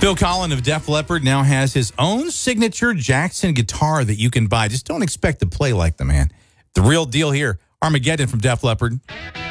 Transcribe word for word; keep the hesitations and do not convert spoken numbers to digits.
Phil Collen of Def Leppard now has his own signature Jackson guitar that you can buy. Just don't expect to play like the man. The real deal here. Armageddon from Def Leppard.